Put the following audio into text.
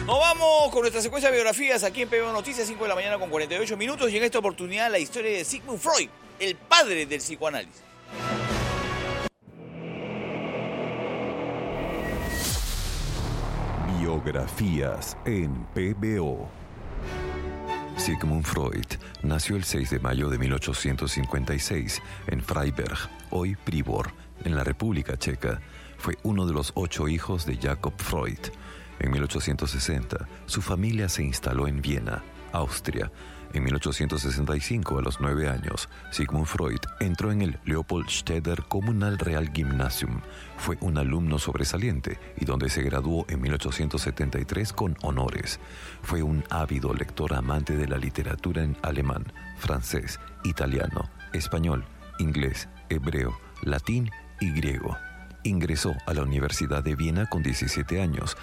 Nos vamos con nuestra secuencia de biografías aquí en PBO Noticias, 5 de la mañana con 48 minutos. Y en esta oportunidad la historia de Sigmund Freud, el padre del psicoanálisis. Biografías en PBO. Sigmund Freud nació el 6 de mayo de 1856 en Freiberg, hoy Pribor, en la República Checa. Fue uno de los 8 hijos de Jakob Freud. En 1860, su familia se instaló en Viena, Austria. En 1865, a los 9 años, Sigmund Freud entró en el Leopoldstädter Kommunalrealgymnasium. Fue un alumno sobresaliente y donde se graduó en 1873 con honores. Fue un ávido lector amante de la literatura en alemán, francés, italiano, español, inglés, hebreo, latín y griego. Ingresó a la Universidad de Viena con 17 años